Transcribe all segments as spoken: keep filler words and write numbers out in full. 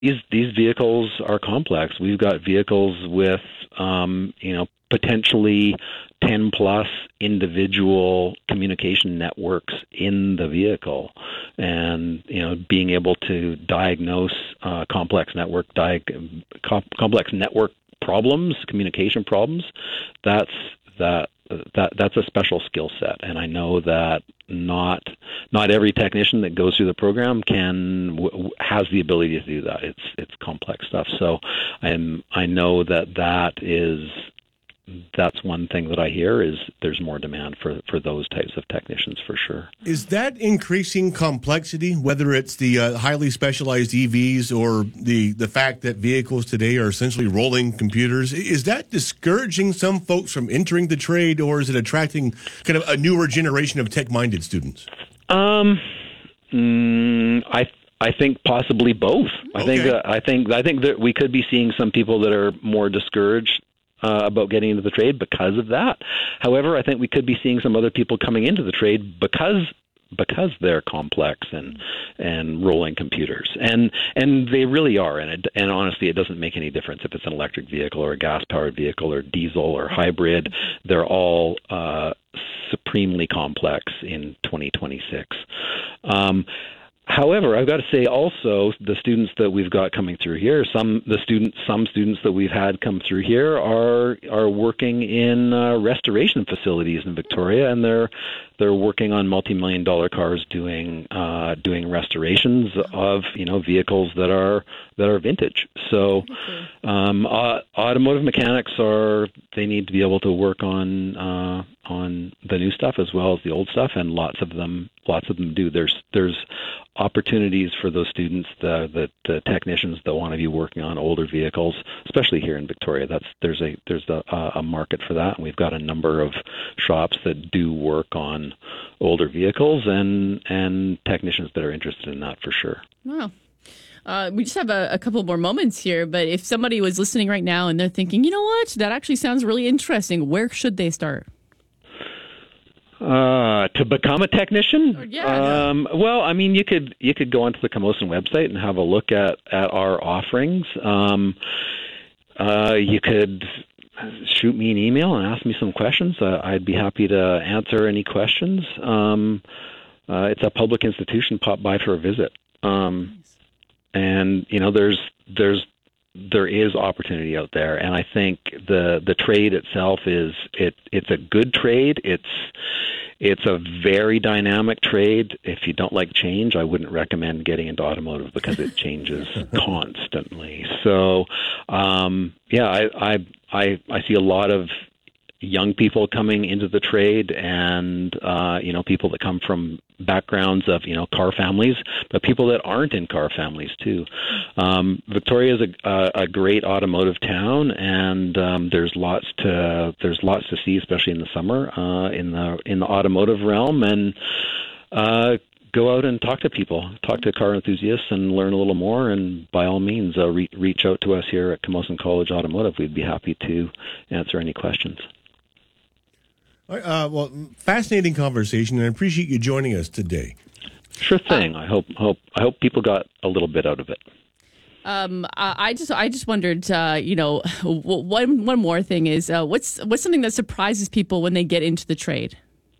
these these vehicles are complex. We've got vehicles with um, you know potentially ten plus individual communication networks in the vehicle, and you know being able to diagnose uh, complex network diag- com- complex network problems, communication problems. That's that. That that's a special skill set, and I know that not not every technician that goes through the program can w- has the ability to do that. It's it's complex stuff. So I'm I know that that is that's one thing that I hear is there's more demand for, for those types of technicians for sure. Is that increasing complexity, whether it's the uh, highly specialized E Vs or the, the fact that vehicles today are essentially rolling computers? Is that discouraging some folks from entering the trade, or is it attracting kind of a newer generation of tech-minded students? Um, mm, I I think possibly both. I Okay. think uh, I think I think that we could be seeing some people that are more discouraged Uh, about getting into the trade because of that. However, I think we could be seeing some other people coming into the trade because because they're complex and and rolling computers, and and they really are. And it, and honestly, it doesn't make any difference if it's an electric vehicle or a gas powered vehicle or diesel or hybrid. They're all uh, supremely complex in twenty twenty-six. Um, However, I've got to say also the students that we've got coming through here, some the students, some students that we've had come through here are are working in uh, restoration facilities in Victoria, and they're they're working on multi-million dollar cars doing uh, doing restorations of you know vehicles that are that are vintage. So um, uh, automotive mechanics are they need to be able to work on uh, on the new stuff as well as the old stuff, and lots of them lots of them do. There's there's opportunities for those students, the, the the technicians that want to be working on older vehicles, especially here in Victoria. That's there's a there's a, a market for that, and we've got a number of shops that do work on older vehicles and and technicians that are interested in that for sure. Wow. Uh, we just have a, a couple more moments here, but if somebody was listening right now and they're thinking, you know what, that actually sounds really interesting, where should they start? Uh, to become a technician? Yeah. Um, well, I mean, you could you could go onto the Camosun website and have a look at, at our offerings. Um, uh, you could shoot me an email and ask me some questions. Uh, I'd be happy to answer any questions. Um, uh, it's a public institution. Pop by for a visit. Um, and you know, there's there's there is opportunity out there, and I think the the trade itself is it it's a good trade. It's it's a very dynamic trade. If you don't like change, I wouldn't recommend getting into automotive because it changes constantly. So, um, yeah, I, I I I see a lot of young people coming into the trade, and uh, you know, people that come from backgrounds of you know car families, but people that aren't in car families too. Um, Victoria is a, a, a great automotive town, and um, there's lots to there's lots to see, especially in the summer uh, in the in the automotive realm, and uh, go out and talk to people, talk to car enthusiasts, and learn a little more. And by all means, uh, re- reach out to us here at Camosun College Automotive. We'd be happy to answer any questions. Uh, well, fascinating conversation, and I appreciate you joining us today. Sure thing. I hope hope I hope people got a little bit out of it. Um, I I just I just wondered, uh, you know, one one more thing is uh, what's what's something that surprises people when they get into the trade?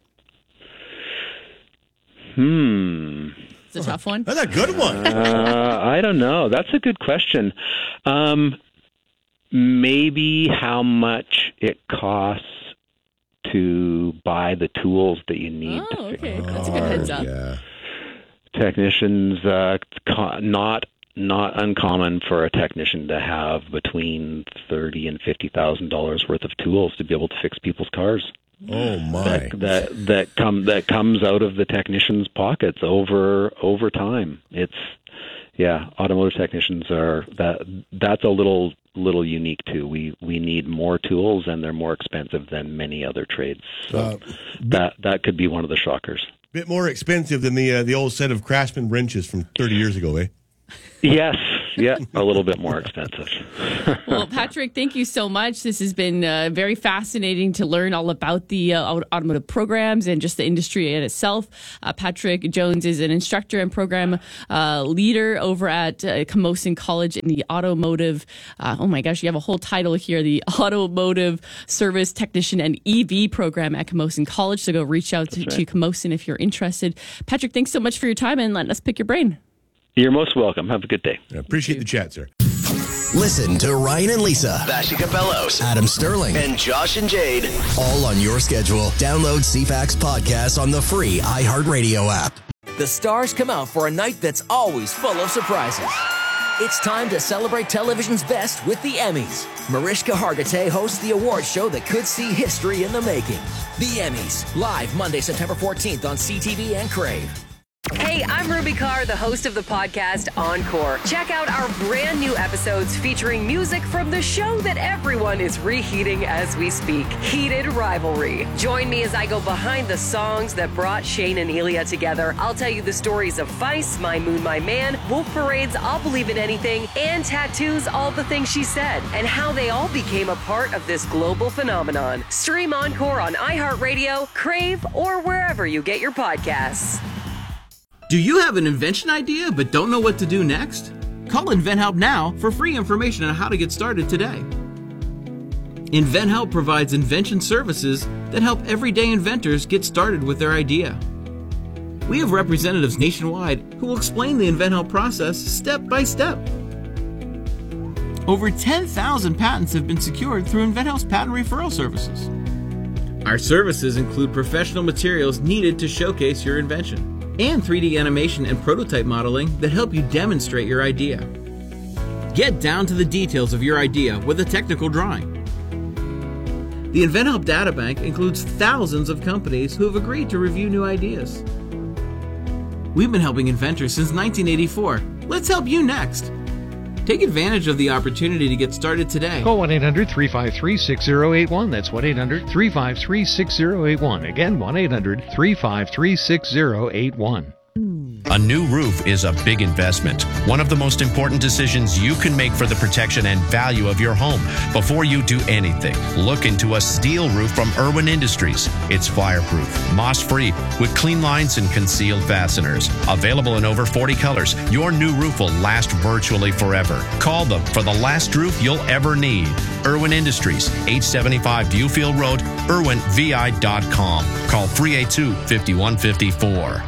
Hmm. It's a tough one. That's a good one. uh, I don't know. That's a good question. Um, maybe how much it costs to buy the tools that you need Oh, to fix okay. the That's a good car. heads up. Yeah. Technicians, uh, co- not not uncommon for a technician to have between thirty and fifty thousand dollars worth of tools to be able to fix people's cars. Oh my! That that that come that comes out of the technicians' pockets over over time. It's yeah, automotive technicians are that that's a little little unique too. We we need more tools, and they're more expensive than many other trades. So Uh, that that could be one of the shockers. Bit more expensive than the uh, the old set of Craftsman wrenches from thirty years ago, eh? Yes, yeah, a little bit more expensive. Well, Patrick, thank you so much. This has been uh, very fascinating to learn all about the uh, automotive programs and just the industry in itself. Uh, Patrick Jones is an instructor and program uh, leader over at uh, Camosun College in the automotive, uh, oh my gosh, you have a whole title here, the Automotive Service Technician and E V program at Camosun College. So go reach out to, right. to Camosun if you're interested. Patrick, thanks so much for your time and letting us pick your brain. You're most welcome. Have a good day. I appreciate the chat, sir. Listen to Ryan and Lisa, Vashi Capellos, Adam Sterling, and Josh and Jade, all on your schedule. Download C FAX podcast on the free iHeartRadio app. The stars come out for a night that's always full of surprises. It's time to celebrate television's best with the Emmys. Mariska Hargitay hosts the award show that could see history in the making. The Emmys, live Monday, September fourteenth on C T V and Crave. Hey, I'm Ruby Carr, the host of the podcast Encore. Check out our brand new episodes featuring music from the show that everyone is reheating as we speak, Heated Rivalry. Join me as I go behind the songs that brought Shane and Elia together. I'll tell you the stories of Feist, My Moon, My Man, Wolf Parade's I'll Believe in Anything, and Tattoo's All the Things She Said, and how they all became a part of this global phenomenon. Stream Encore on iHeartRadio, Crave, or wherever you get your podcasts. Do you have an invention idea but don't know what to do next? Call InventHelp now for free information on how to get started today. InventHelp provides invention services that help everyday inventors get started with their idea. We have representatives nationwide who will explain the InventHelp process step by step. Over ten thousand patents have been secured through InventHelp's patent referral services. Our services include professional materials needed to showcase your invention, and three D animation and prototype modeling that help you demonstrate your idea. Get down to the details of your idea with a technical drawing. The InventHelp Databank includes thousands of companies who have agreed to review new ideas. We've been helping inventors since nineteen eighty-four. Let's help you next. Take advantage of the opportunity to get started today. Call one eight hundred three five three six zero eight one. That's one eight hundred three five three six zero eight one. Again, one eight hundred three five three six zero eight one. A new roof is a big investment, one of the most important decisions you can make for the protection and value of your home. Before you do anything, look into a steel roof from Irwin Industries. It's fireproof, moss-free, with clean lines and concealed fasteners. Available in over forty colors, your new roof will last virtually forever. Call them for the last roof you'll ever need. Irwin Industries, eight seventy-five Viewfield Road, irwin v i dot com. Call three eight two, five one five four.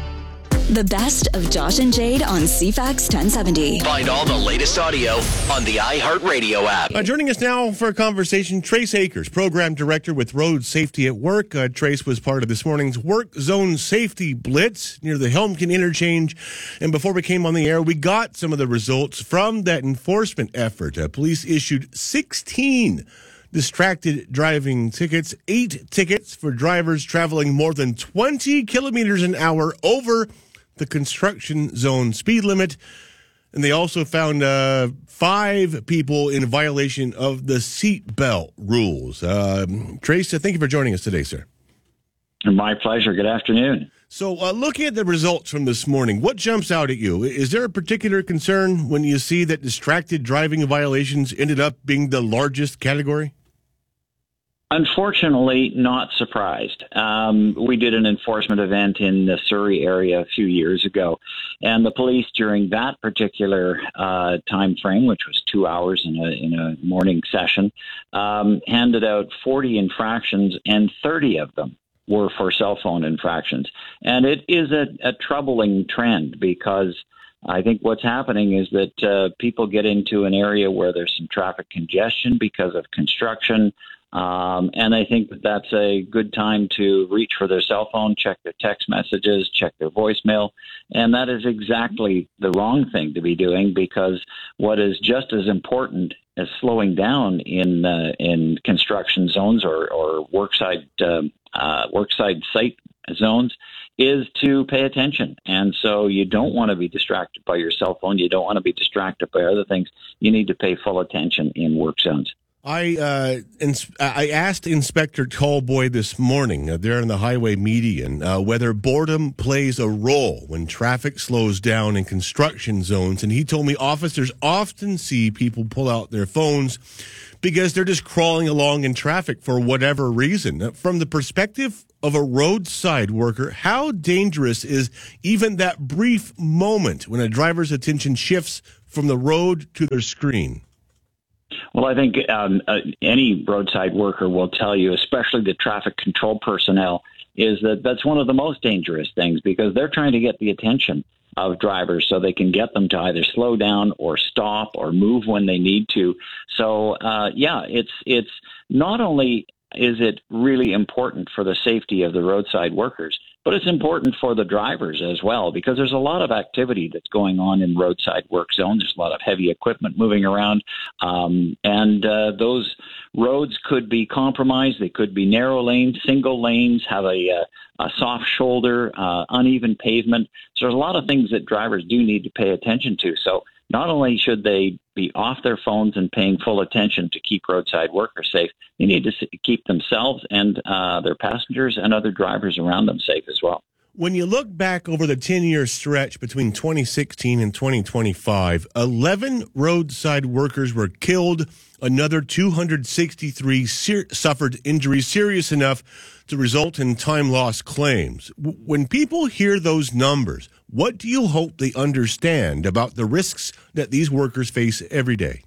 The best of Josh and Jade on C FAX ten seventy. Find all the latest audio on the iHeartRadio app. Uh, joining us now for a conversation, Trace Akers, Program Director with Road Safety at Work. Uh, Trace was part of this morning's Work Zone Safety Blitz near the Helmkin Interchange. And before we came on the air, we got some of the results from that enforcement effort. Uh, police issued sixteen distracted driving tickets, eight tickets for drivers traveling more than twenty kilometers an hour over the construction zone speed limit. And they also found uh, five people in violation of the seatbelt rules. Uh, Trace, thank you for joining us today, sir. My pleasure. Good afternoon. So uh, looking at the results from this morning, what jumps out at you? Is there a particular concern when you see that distracted driving violations ended up being the largest category? Unfortunately, not surprised. Um, we did an enforcement event in the Surrey area a few years ago, and the police during that particular uh, time frame, which was two hours in a, in a morning session, um, handed out forty infractions, and thirty of them were for cell phone infractions. And it is a, a troubling trend because I think what's happening is that uh, people get into an area where there's some traffic congestion because of construction. Um, and I think that that's a good time to reach for their cell phone, check their text messages, check their voicemail. And that is exactly the wrong thing to be doing, because what is just as important as slowing down in uh, in construction zones or, or worksite, uh, uh, worksite site zones is to pay attention. And so you don't want to be distracted by your cell phone. You don't want to be distracted by other things. You need to pay full attention in work zones. I uh, ins- I asked Inspector Tallboy this morning, uh, there in the highway median, uh, whether boredom plays a role when traffic slows down in construction zones. And he told me officers often see people pull out their phones because they're just crawling along in traffic for whatever reason. From the perspective of a roadside worker, how dangerous is even that brief moment when a driver's attention shifts from the road to their screen? Well, I think um, uh, any roadside worker will tell you, especially the traffic control personnel, is that that's one of the most dangerous things because they're trying to get the attention of drivers so they can get them to either slow down or stop or move when they need to. So, uh, yeah, it's it's not only is it really important for the safety of the roadside workers, but it's important for the drivers as well, because there's a lot of activity that's going on in roadside work zones. There's a lot of heavy equipment moving around, um, and uh, those roads could be compromised. They could be narrow lanes, single lanes, have a, a, a soft shoulder, uh, uneven pavement. So there's a lot of things that drivers do need to pay attention to. So not only should they be off their phones and paying full attention to keep roadside workers safe, they need to keep themselves and uh, their passengers and other drivers around them safe as well. When you look back over the ten-year stretch between twenty sixteen and twenty twenty-five, eleven roadside workers were killed. Another two hundred sixty-three ser- suffered injuries serious enough to result in time loss claims. W- when people hear those numbers, what do you hope they understand about the risks that these workers face every day?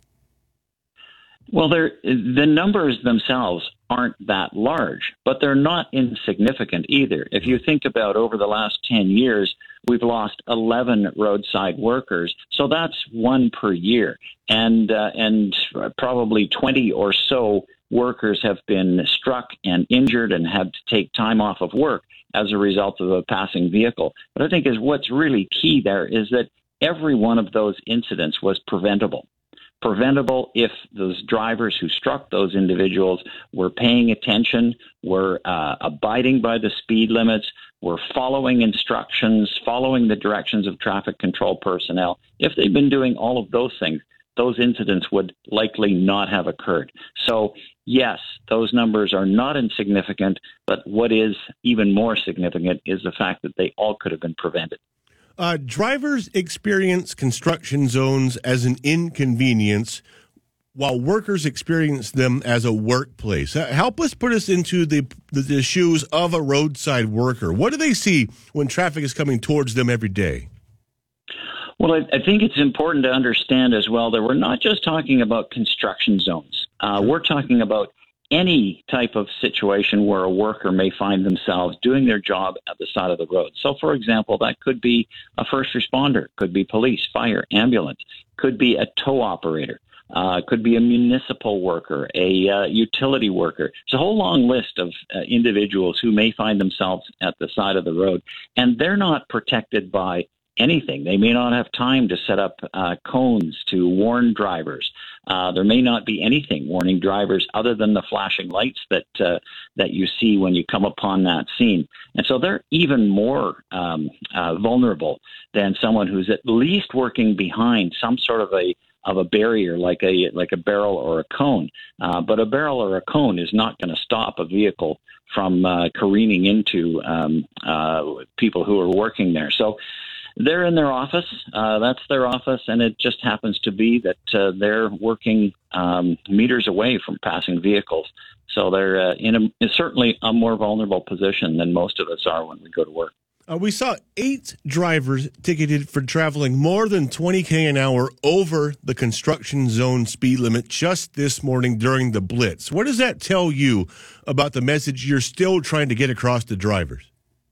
Well, they're, the numbers themselves aren't that large, but they're not insignificant either. If you think about over the last ten years, we've lost eleven roadside workers, so that's one per year. And, uh, and probably twenty or so workers have been struck and injured and had to take time off of work as a result of a passing vehicle. But I think is what's really key there is that every one of those incidents was preventable. Preventable if those drivers who struck those individuals were paying attention, were uh, abiding by the speed limits, were following instructions, following the directions of traffic control personnel. If they'd been doing all of those things, those incidents would likely not have occurred. So, yes, those numbers are not insignificant, but what is even more significant is the fact that they all could have been prevented. Uh, drivers experience construction zones as an inconvenience, while workers experience them as a workplace. Uh, help us put us into the, the the shoes of a roadside worker. What do they see when traffic is coming towards them every day? Well, I, I think it's important to understand as well that we're not just talking about construction zones. Uh, we're talking about any type of situation where a worker may find themselves doing their job at the side of the road. So, for example, that could be a first responder, could be police, fire, ambulance, could be a tow operator, uh, could be a municipal worker, a uh, utility worker. It's a whole long list of uh, individuals who may find themselves at the side of the road, and they're not protected by anything. They may not have time to set up uh, cones to warn drivers. Uh, there may not be anything warning drivers other than the flashing lights that uh, that you see when you come upon that scene. And so they're even more um, uh, vulnerable than someone who's at least working behind some sort of a of a barrier like a like a barrel or a cone. Uh, but a barrel or a cone is not going to stop a vehicle from uh, careening into um, uh, people who are working there. So they're in their office. Uh, that's their office, and it just happens to be that uh, they're working um, meters away from passing vehicles. So they're uh, in, a, in certainly a more vulnerable position than most of us are when we go to work. Uh, we saw eight drivers ticketed for traveling more than twenty K an hour over the construction zone speed limit just this morning during the blitz. What does that tell you about the message you're still trying to get across to drivers?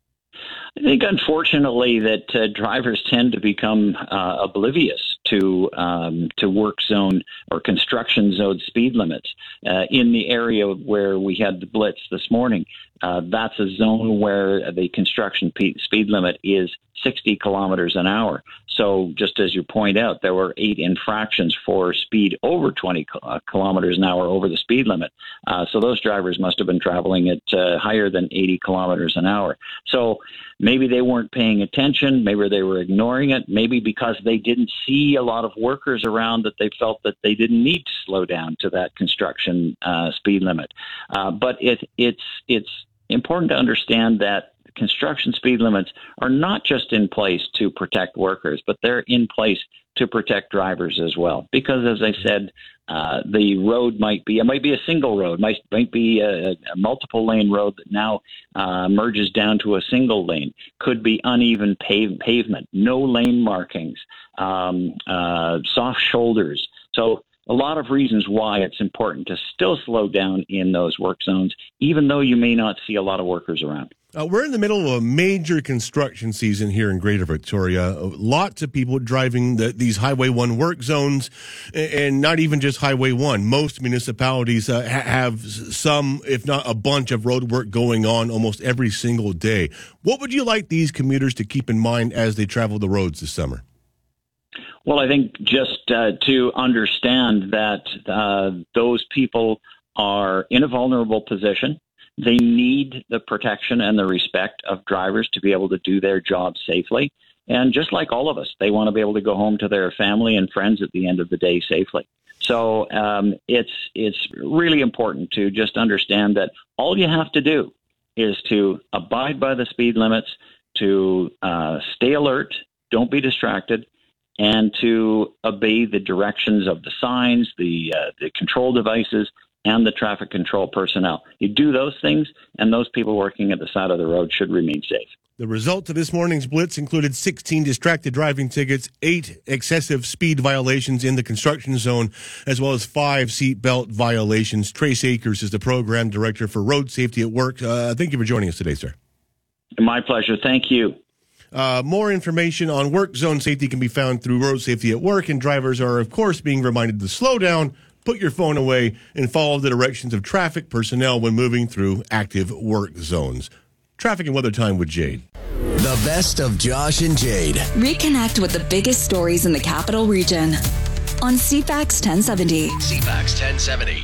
I think, unfortunately, that uh, drivers tend to become uh, oblivious to um, to work zone or construction zone speed limits. Uh, in the area where we had the blitz this morning, uh, that's a zone where the construction pe- speed limit is sixty kilometers an hour. So just as you point out, there were eight infractions for speed over twenty kilometers an hour over the speed limit. Uh, so those drivers must have been traveling at uh, higher than eighty kilometers an hour. So maybe they weren't paying attention. Maybe they were ignoring it. Maybe because they didn't see see a lot of workers around that they felt that they didn't need to slow down to that construction uh, speed limit. Uh, but it, it's it's important to understand that construction speed limits are not just in place to protect workers, but they're in place to protect drivers as well. Because, as I said, uh, the road might be, it might be a single road, might, might be a, a multiple lane road that now uh, merges down to a single lane, could be uneven pave, pavement, no lane markings, um, uh, soft shoulders. So a lot of reasons why it's important to still slow down in those work zones, even though you may not see a lot of workers around. Uh, we're in the middle of a major construction season here in Greater Victoria. Uh, lots of people driving the, these Highway one work zones, and, and not even just Highway one. Most municipalities uh, ha- have some, if not a bunch, of road work going on almost every single day. What would you like these commuters to keep in mind as they travel the roads this summer? Well, I think just uh, to understand that uh, those people are in a vulnerable position. They need the protection and the respect of drivers to be able to do their job safely. And just like all of us, they want to be able to go home to their family and friends at the end of the day safely. So um, it's it's really important to just understand that all you have to do is to abide by the speed limits, to uh, stay alert, don't be distracted, and to obey the directions of the signs, the uh, the control devices, and the traffic control personnel. You do those things, and those people working at the side of the road should remain safe. The result of this morning's blitz included sixteen distracted driving tickets, eight excessive speed violations in the construction zone, as well as five seatbelt violations. Trace Akers is the program director for Road Safety at Work. Uh, thank you for joining us today, sir. My pleasure. Thank you. Uh, more information on work zone safety can be found through Road Safety at Work, and drivers are, of course, being reminded to slow down, put your phone away, and follow the directions of traffic personnel when moving through active work zones. Traffic and weather time with Jade. The best of Josh and Jade. Reconnect with the biggest stories in the capital region on C FAX ten seventy. C FAX ten seventy.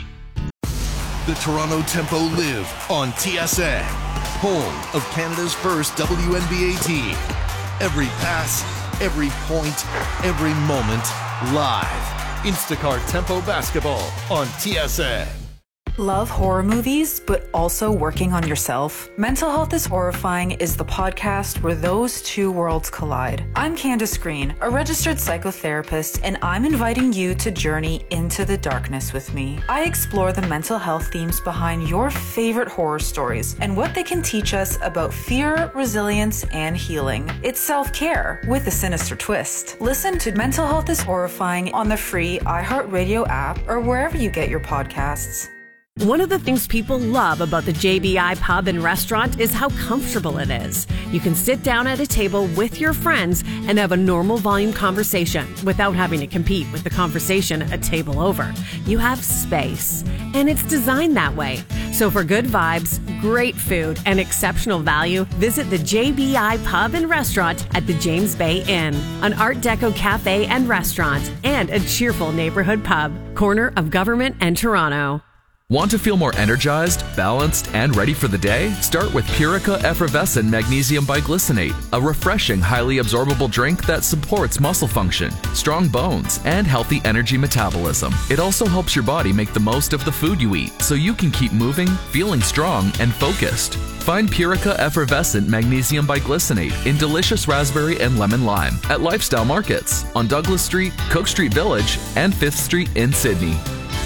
The Toronto Tempo live on T S N, home of Canada's first W N B A team. Every pass, every point, every moment, live. Instacart Tempo Basketball on T S N. Love horror movies, but also working on yourself? Mental Health is Horrifying is the podcast where those two worlds collide. I'm Candace Green, a registered psychotherapist, and I'm inviting you to journey into the darkness with me. I explore the mental health themes behind your favorite horror stories and what they can teach us about fear, resilience, and healing. It's self-care with a sinister twist. Listen to Mental Health is Horrifying on the free iHeartRadio app or wherever you get your podcasts. One of the things people love about the J B I Pub and Restaurant is how comfortable it is. You can sit down at a table with your friends and have a normal volume conversation without having to compete with the conversation a table over. You have space, and it's designed that way. So for good vibes, great food, and exceptional value, visit the J B I Pub and Restaurant at the James Bay Inn, an Art Deco cafe and restaurant, and a cheerful neighborhood pub, corner of Government and Toronto. Want to feel more energized, balanced, and ready for the day? Start with Purica Effervescent Magnesium Biglycinate, a refreshing, highly absorbable drink that supports muscle function, strong bones, and healthy energy metabolism. It also helps your body make the most of the food you eat, so you can keep moving, feeling strong, and focused. Find Purica Effervescent Magnesium Biglycinate in delicious raspberry and lemon lime at Lifestyle Markets on Douglas Street, Cook Street Village, and fifth Street in Sydney.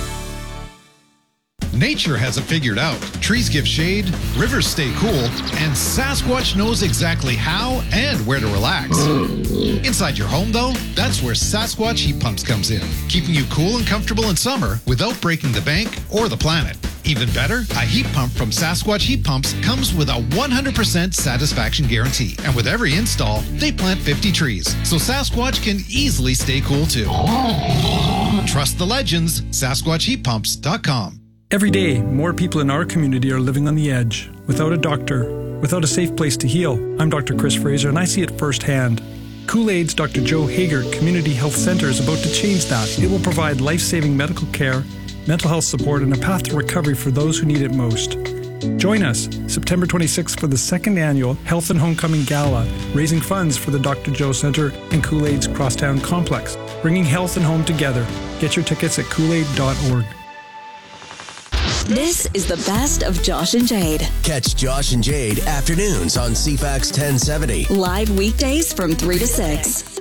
Nature has it figured out. Trees give shade, rivers stay cool, and Sasquatch knows exactly how and where to relax. Inside your home, though, that's where Sasquatch Heat Pumps comes in, keeping you cool and comfortable in summer without breaking the bank or the planet. Even better, a heat pump from Sasquatch Heat Pumps comes with a one hundred percent satisfaction guarantee. And with every install, they plant fifty trees, so Sasquatch can easily stay cool too. Trust the legends, Sasquatch Heat Pumps dot com. Every day, more people in our community are living on the edge, without a doctor, without a safe place to heal. I'm Doctor Chris Fraser, and I see it firsthand. Kool-Aid's Doctor Joe Hager Community Health Center is about to change that. It will provide life-saving medical care, mental health support, and a path to recovery for those who need it most. Join us September twenty-sixth for the second annual Health and Homecoming Gala, raising funds for the Doctor Joe Center and Kool-Aid's Crosstown Complex, bringing health and home together. Get your tickets at kool aid dot org. This is the best of Josh and Jade. Catch Josh and Jade afternoons on C FAX ten seventy. Live weekdays from three to six.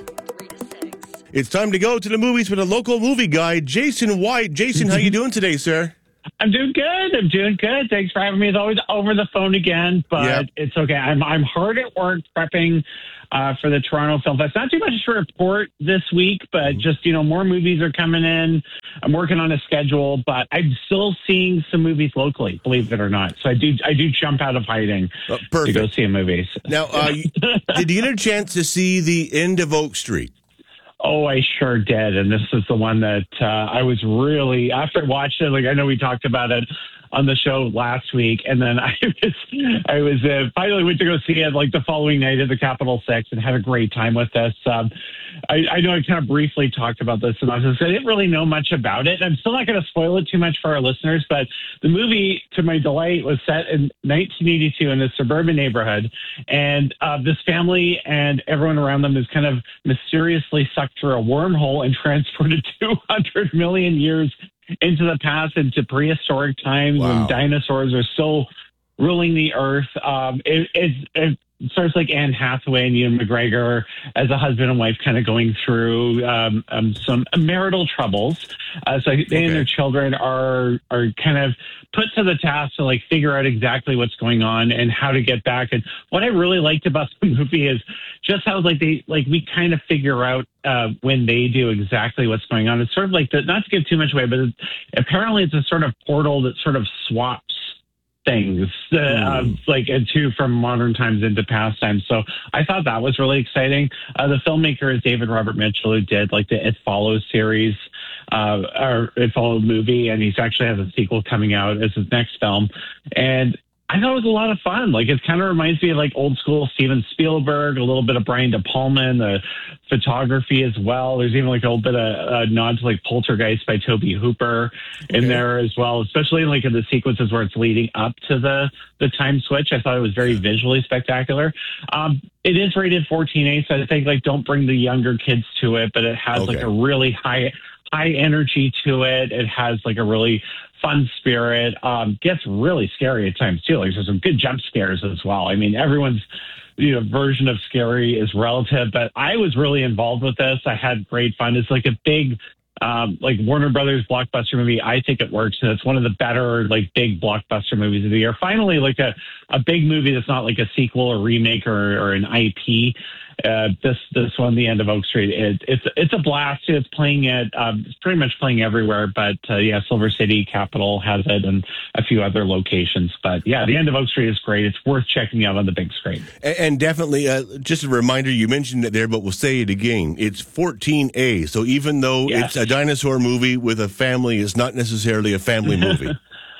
It's time to go to the movies with a local movie guy, Jason White. Jason, how you doing today, sir? I'm doing good. I'm doing good. Thanks for having me. It's always over the phone again, but Yep. it's okay. I'm I'm hard at work prepping uh, for the Toronto Film Fest. Not too much to report this week, but just, you know, more movies are coming in. I'm working on a schedule, but I'm still seeing some movies locally, believe it or not. So I do I do jump out of hiding Uh, to perfect. go see movies. Now, uh, you- did you get a chance to see The End of Oak Street? Oh, I sure did. And this is the one that uh, I was really, after watching it, like I know we talked about it on the show last week. And then I was, I was uh, finally went to go see it like the following night at the Capitol Six and had a great time with this. Um, I, I know I kind of briefly talked about this and I was just, I didn't really know much about it. I'm still not going to spoil it too much for our listeners, but the movie, to my delight, was set in nineteen eighty-two in a suburban neighborhood. And uh, this family and everyone around them is kind of mysteriously sucked through a wormhole and transported two hundred million years into the past, into prehistoric times Wow. when dinosaurs are still ruling the earth. Um, it, it, it starts like Anne Hathaway and Ewan McGregor as a husband and wife kind of going through um, um, some marital troubles. Uh, so they Okay. and their children are are kind of put to the task to like figure out exactly what's going on and how to get back. And what I really liked about the movie is just how like they like we kind of figure out uh, when they do exactly what's going on. It's sort of like the, not to give too much away, but it, apparently it's a sort of portal that sort of swaps things uh, um, like uh, to from modern times into past times. So I thought that was really exciting. Uh, the filmmaker is David Robert Mitchell, who did like the It Follows series uh, or It Follows movie, and he's actually has a sequel coming out as his next film. And I thought it was a lot of fun. Like, it kind of reminds me of like old school Steven Spielberg, a little bit of Brian De Palma, and the photography as well. There's even like a little bit of a nod to like Poltergeist by Tobe Hooper in there as well, especially like in the sequences where it's leading up to the, the time switch. I thought it was very visually spectacular. Um, it is rated fourteen A, so I think like don't bring the younger kids to it, but it has Okay. like a really high, high energy to it. It has like a really fun spirit. Um, gets really scary at times too. Like there's some good jump scares as well. I mean, everyone's you know version of scary is relative, but I was really involved with this. I had great fun. It's like a big um, like Warner Brothers blockbuster movie. I think it works, and it's one of the better like big blockbuster movies of the year. Finally, like a a big movie that's not like a sequel or remake or, or an I P. Uh, this this one, The End of Oak Street, it, it's it's a blast. It's playing at um, it's pretty much playing everywhere. But uh, yeah, Silver City, Capitol has it, and a few other locations. But yeah, The End of Oak Street is great. It's worth checking out on the big screen. And, and definitely, uh, just a reminder, you mentioned it there, but we'll say it again. It's fourteen A, so even though Yes. it's a dinosaur movie with a family, it's not necessarily a family movie.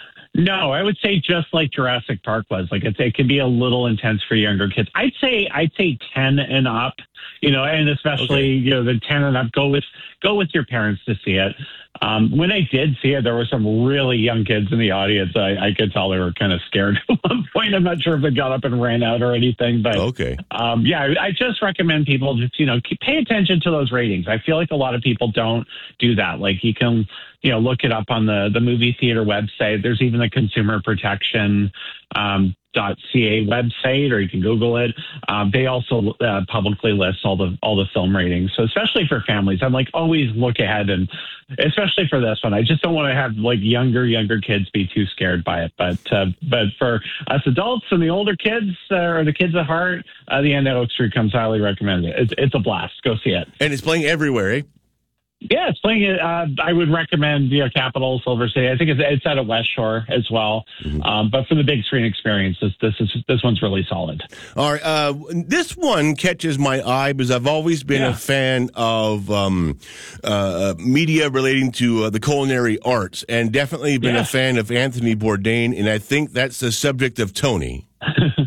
No, I would say just like Jurassic Park was. Like it's, it can be a little intense for younger kids. I'd say I'd say ten and up. You know, and especially Okay. you know the ten and up. Go with go with your parents to see it. Um, when I did see it, there were some really young kids in the audience. I, I could tell they were kind of scared at one point. I'm not sure if they got up and ran out or anything, but Okay. um, yeah, I, I just recommend people just you know keep, pay attention to those ratings. I feel like a lot of people don't do that. Like you can you know look it up on the the movie theater website. There's even a consumer protection um, .ca website, or you can Google it. Um, they also uh, publicly list all the all the film ratings. So especially for families, I'm like always look ahead, and especially for this one, I just don't want to have like younger younger kids be too scared by it. But uh, but for us adults and the older kids uh, or the kids at heart, uh, The End of Oak Street comes highly recommended. It's it's a blast. Go see it. And it's playing everywhere, eh? Yeah, it's playing it. Uh, I would recommend you know, Capitol, Silver City. I think it's, it's out at West Shore as well. Mm-hmm. Um, but for the big screen experience, this this is this one's really solid. All right, uh, this one catches my eye because I've always been Yeah. a fan of um, uh, media relating to uh, the culinary arts, and definitely been Yeah. a fan of Anthony Bourdain, and I think that's the subject of Tony. That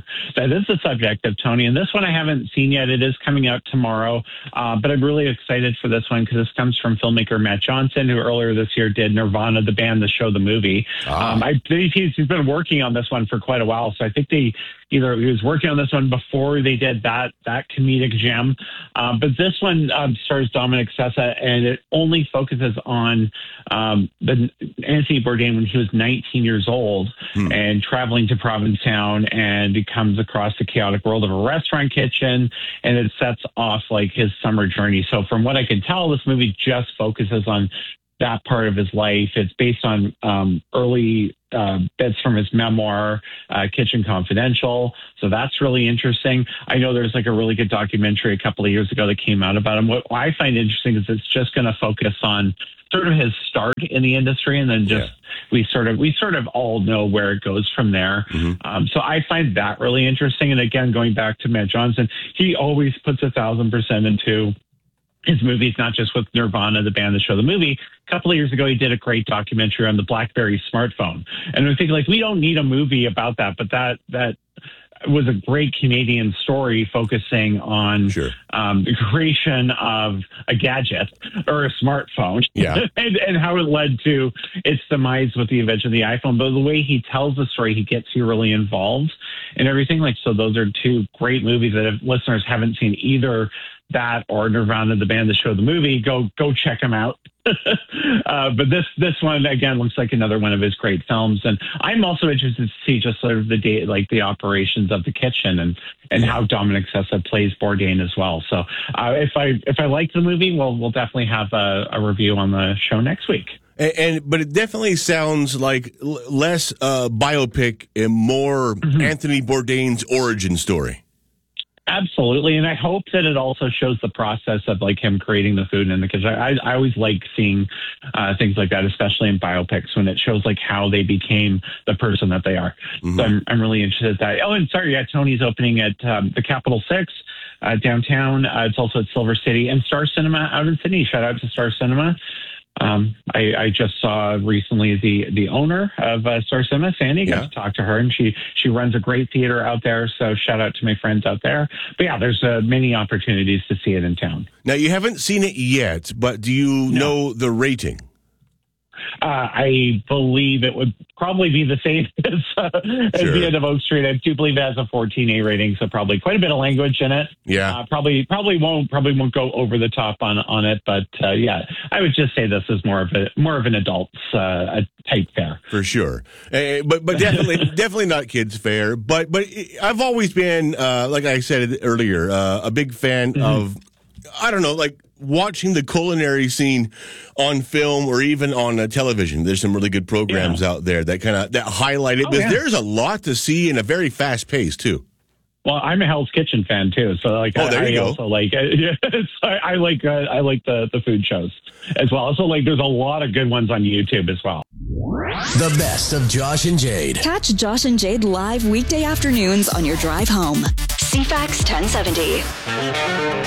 that is the subject of Tony. And this one I haven't seen yet. It is coming out tomorrow. Uh, but I'm really excited for this one because this comes from filmmaker Matt Johnson, who earlier this year did Nirvana, the band, the show, the movie. Ah. Um, I think he's, he's been working on this one for quite a while. So I think they either he was working on this one before they did that that comedic gem. Um, but this one um, stars Dominic Sessa, and it only focuses on um, the Anthony Bourdain when he was nineteen years old hmm. and traveling to Provincetown, and he comes across the chaotic world of a restaurant kitchen, and it sets off like his summer journey. So from what I can tell, this movie just focuses on that part of his life. It's based on um, early uh, bits from his memoir, uh, Kitchen Confidential. So that's really interesting. I know there's like a really good documentary a couple of years ago that came out about him. What I find interesting is it's just going to focus on sort of his start in the industry, and then just yeah. we sort of we sort of all know where it goes from there. Mm-hmm. Um, so I find that really interesting. And again, going back to Matt Johnson, he always puts a thousand percent into his movies, not just with Nirvana, the band, the show, the movie. A couple of years ago, he did a great documentary on the BlackBerry smartphone. And I think, like, we don't need a movie about that, but that that was a great Canadian story focusing on sure. um, the creation of a gadget or a smartphone yeah. and, and how it led to its demise with the invention of the iPhone. But the way he tells the story, he gets you really involved and everything. Like, so those are two great movies that if listeners haven't seen either that or Nirvana, the band, the show, the movie, go go check them out. uh, but this this one again looks like another one of his great films, and I'm also interested to see just sort of the day, like the operations of the kitchen and and how Dominic Sessa plays Bourdain as well. So uh, if I if I like the movie, we'll we'll definitely have a, a review on the show next week. And, and but it definitely sounds like l- less uh, biopic and more mm-hmm. Anthony Bourdain's origin story. Absolutely. And I hope that it also shows the process of like him creating the food in the kitchen. I, I always like seeing uh, things like that, especially in biopics, when it shows like how they became the person that they are. Mm-hmm. So I'm, I'm really interested in that. Oh, and sorry, yeah, Tony's opening at um, the Capitol Six uh, downtown. Uh, it's also at Silver City and Star Cinema out in Sydney. Shout out to Star Cinema. Um, I, I just saw recently the, the owner of uh, Star Cinema, Sandy, got yeah. to talk to her, and she, she runs a great theater out there. So shout out to my friends out there. But yeah, there's uh, many opportunities to see it in town. Now, you haven't seen it yet, but do you no. know the rating? Uh, I believe it would probably be the same as, uh, as sure. the end of Oak Street. I do believe it has a fourteen A rating, so probably quite a bit of language in it. Yeah, uh, probably probably won't probably won't go over the top on on it, but uh, yeah, I would just say this is more of a more of an adult's uh, type fare for sure. Uh, but but definitely definitely not kids fare. But but I've always been uh, like I said earlier, uh, a big fan mm-hmm. of I don't know like. watching the culinary scene on film or even on uh, television. There's some really good programs yeah. out there that kind of that highlight it. Oh, but yeah. there's a lot to see in a very fast pace too. Well, I'm a Hell's Kitchen fan too, so like oh, there I, you I go. also like I, I like uh, I like the the food shows as well. Also, like there's a lot of good ones on YouTube as well. The best of Josh and Jade. Catch Josh and Jade live weekday afternoons on your drive home. C FAX ten seventy.